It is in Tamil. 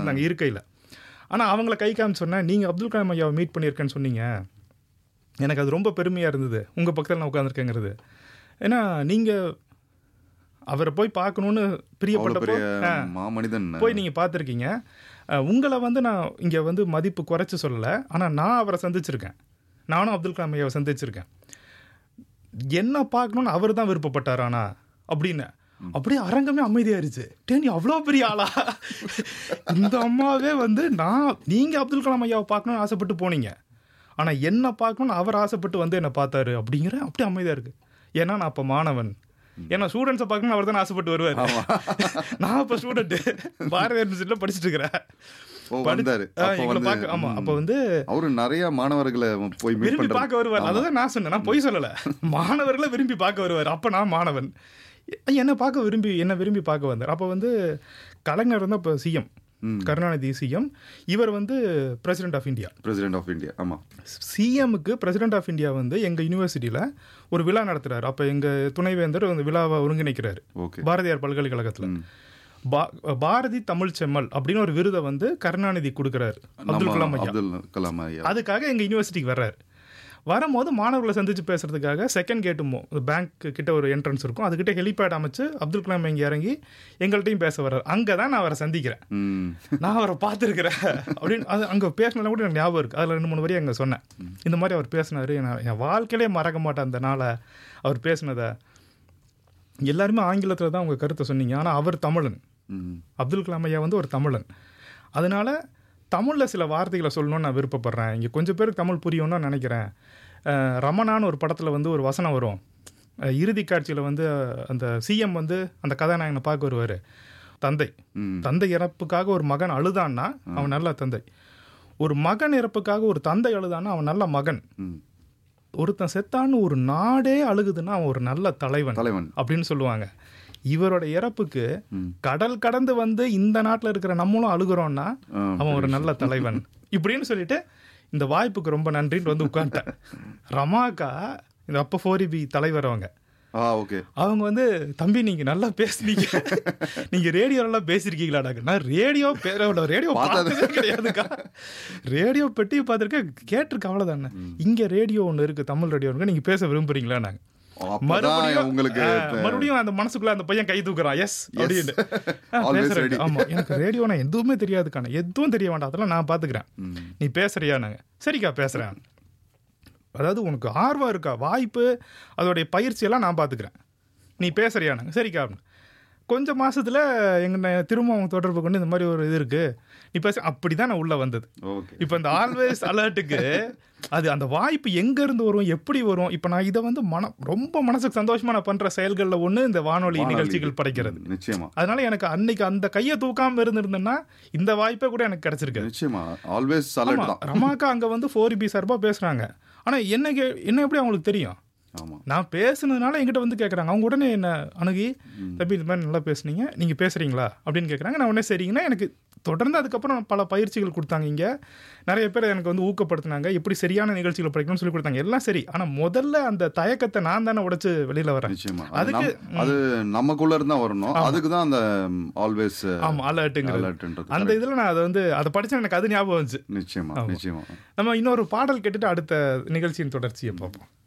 இருந்தாங்க இருக்கையில். ஆனால் அவங்கள கை காமிச்சு சொன்னேன், நீங்கள் அப்துல் கலாம் ஐயாவை மீட் பண்ணியிருக்கேன்னு சொன்னீங்க, எனக்கு அது ரொம்ப பெருமையாக இருந்தது உங்கள் பக்கத்தில் நான் உட்காந்துருக்கேங்கிறது. ஏன்னா நீங்கள் அவரை போய் பார்க்கணுன்னு பிரியப்பட்டப்போ மாமனிதன் போய் நீங்கள் பார்த்துருக்கீங்க. உங்களை வந்து நான் இங்கே வந்து மதிப்பு குறைச்சி சொல்லலை, ஆனால் நான் அவரை சந்திச்சிருக்கேன், நானும் அப்துல் கலாம் ஐயாவை சந்திச்சிருக்கேன். என்ன பார்க்கணுன்னு அவர் தான் விருப்பப்பட்டாரானா அப்படின்னு அப்படியே அரங்கமே அமைதியாயிருச்சு. நீ அவ்வளோ பெரிய ஆளா, இந்த அம்மாவே வந்து நீங்கள் அப்துல் கலாம் ஐயாவை பார்க்கணுன்னு ஆசைப்பட்டு போனீங்க, ஆனால் என்ன பார்க்கணுன்னு அவர் ஆசைப்பட்டு வந்து என்னை பார்த்தாரு அப்படிங்கிற அப்படியே அமைதியாக இருக்குது. ஏன்னா நான் அப்போ மாணவன், ஏன்னா ஸ்டூடெண்ட்ஸை பார்க்கணுன்னு அவர் தானே ஆசைப்பட்டு வருவார். நான் இப்போ ஸ்டூடெண்ட்டு பாரதியார் யூனிவர்சிட்டியில் படிச்சுட்டு இருக்கிறேன். அப்ப வந்து அவரு நிறைய மாணவர்களை போய் விரும்பி பார்க்க வருவார். அதுதான் நான் சொன்னேன், நான் பொய் சொல்லல, மாணவர்களை விரும்பி பார்க்க வருவார். அப்ப நான் மாணவன், என்ன விரும்பி பார்க்க வந்தார். அப்ப வந்து கலைஞர் வந்து அப்ப சிஎம், கருணாநிதி சிஎம், இவர் வந்து பிரசிடென்ட் ஆஃப் இந்தியா. ஆமா, சிஎம்க்கு பிரசிடென்ட் ஆஃப் இந்தியா வந்து எங்க யூனிவர்சிட்டியில ஒரு விழா நடத்துறாரு. அப்ப எங்க துணைவேந்தர் அந்த விழாவை ஒருங்கிணைக்கிறாரு பாரதியார் பல்கலைக்கழகத்துல. பாரதி தமிழ் செம்மல் அப்படின்னு ஒரு விருதை வந்து கருணாநிதி கொடுக்கிறாரு அப்துல் கலாம் ஐயா. அதுக்காக எங்க யூனிவர்சிட்டிக்கு வர்றாரு. வரும்போது மாணவர்களை சந்திச்சு பேசுறதுக்காக செகண்ட் கேட்டுமோ பேங்க் கிட்ட ஒரு என்ட்ரன்ஸ் இருக்கும், அதுக்கிட்ட ஹெலிபேட் அமைச்சு அப்துல் கலாம் இங்கே இறங்கி எங்கள்கிட்டையும் பேச வர்றாரு. அங்கே தான் நான் அவரை சந்திக்கிறேன், நான் அவரை பார்த்துருக்கிறேன் அப்படின்னு. அது அங்கே பேசினதுலாம் கூட எனக்கு ஞாபகம் இருக்குது. அதில் 2-3 வரி அங்கே சொன்னேன், இந்த மாதிரி அவர் பேசினார், என் வாழ்க்கையிலே மறக்க மாட்டேன் அந்த நாளை அவர் பேசினதை. எல்லாருமே ஆங்கிலத்தில் தான் உங்கள் கருத்தை சொன்னீங்க, ஆனால் அவர் தமிழன், அப்துல் கலாம் ஐயா வந்து ஒரு தமிழன். அதனால தமிழில் சில வார்த்தைகளை சொல்லணும்னு நான் விருப்பப்படுறேன். இங்கே கொஞ்சம் பேருக்கு தமிழ் புரியும்னு நினைக்கிறேன். ரமணான்னு ஒரு படத்தில் வந்து ஒரு வசனம் வரும், இறுதி காட்சியில் வந்து அந்த சிஎம் வந்து அந்த கதாநாயகனை பார்க்க வருவார். தந்தை இறப்புக்காக ஒரு மகன் அழுதான்னா அவன் நல்ல தந்தை, ஒரு மகன் இறப்புக்காக ஒரு தந்தை அழுதான்னா அவன் நல்ல மகன், ஒருத்தன் செத்தான்னு ஒரு நாடே அழுகுதுன்னா அவன் ஒரு நல்ல தலைவன் அப்படின்னு சொல்லுவாங்க. இவரோட இறப்புக்கு கடல் கடந்து வந்து இந்த நாட்டில் இருக்கிற நம்மளும் அழுகுறோம்னா அவன் ஒரு நல்ல தலைவன் இப்படின்னு சொல்லிட்டு இந்த வாய்ப்புக்கு ரொம்ப நன்றின்னு வந்து உட்காந்துட்டேன். ரமாக்கா இந்த அப்போ 4EB தலைவர் அவங்க வந்து, தம்பி நீங்க நல்லா பேசுனீங்க, நீங்க ரேடியோலாம் பேசிருக்கீங்களாடா? நான் ரேடியோ பார்த்ததே கிடையாதுக்கா, ரேடியோ பெட்டி பார்த்துருக்கேன், கேட்டிருக்க, அவ்வளோதானே. இங்க ரேடியோ ஒன்று இருக்கு, தமிழ் ரேடியோ இருக்கு, நீங்க பேச விரும்புறீங்களா? நாங்க மறுபடியும் அந்த மனசுக்குள்ள அந்த பையன் கை தூக்குறான், எஸ் அப்படின்னு. ஆமா, எனக்கு ரேடியோ நான் எதுவுமே தெரியாதுக்கான, எதுவும் தெரிய வேண்டாம், அதெல்லாம் நான் பாத்துக்கிறேன், நீ பேசுறியா? நாங்க சரிக்கா பேசுறேன். அதாவது உனக்கு ஆர்வம் இருக்கா, வாய்ப்பு, அதோடைய பயிற்சியெல்லாம் நான் பார்த்துக்கிறேன், நீ பேசுறியா? நாங்க சரிக்கா. கொஞ்சம் மாசத்துல எங்க திரும்ப அவங்க தொடர்பு கொண்டு இந்த மாதிரி ஒரு இது இருக்கு, நீ பேச, அப்படிதான் நான் உள்ள வந்தது. இப்போ இந்த ஆல்வேஸ் அலர்ட்டுக்கு அது அந்த வாய்ப்பு எங்க இருந்து வரும், எப்படி வரும்? இப்போ நான் இதை வந்து ரொம்ப மனசுக்கு சந்தோஷமா நான் பண்ற செயல்கள்ல ஒண்ணு இந்த வானொலி நிகழ்ச்சிகள் படைக்கிறது. நிச்சயமா. அதனால எனக்கு அன்னைக்கு அந்த கையை தூக்காம இருந்திருந்தேன்னா இந்த வாய்ப்பே கூட எனக்கு கிடைச்சிருக்கு. நிச்சயமா. ஆல்வேஸ் அலர்ட் தான். ரமாக்கா அங்க வந்து 4EB சார்பா பேசுறாங்க, ஆனா என்ன எப்படி அவங்களுக்கு தெரியும்? நான் பேசுனதுனால என்கிட்ட வந்து கேட்குறாங்க. அவங்க உடனே என்ன அணுகி, தம்பி இந்த மாதிரி நல்லா பேசுனீங்க, நீங்கள் பேசுகிறீங்களா அப்படின்னு கேட்குறாங்க. நான் உடனே சரிங்கன்னா எனக்கு தொடர்ந்து அதுக்கப்புறம் பல பயிற்சிகள் கொடுத்தாங்க. இங்கே நிறைய பேர் எனக்கு வந்து ஊக்கப்படுத்தினாங்க, எப்படி சரியான நிகழ்ச்சிகள் படிக்கணும்னு சொல்லி கொடுத்தாங்க. எல்லாம் சரி, ஆனால் முதல்ல அந்த தயக்கத்தை நான் தானே உடைச்சு வெளியில் வரேன். அதுக்கு அது நமக்குள்ள இருந்தா வரணும், அதுக்கு தான் அந்த ஆல்வேஸ் அலர்ட்ங்கிறது அந்த இதில் நான் அதை படித்தேன், எனக்கு அது ஞாபகம் வந்துச்சு. நிச்சயமா. நம்ம இன்னொரு பாடல் கேட்டுட்டு அடுத்த நிகழ்ச்சியின் தொடர்ச்சியை பார்ப்போம்.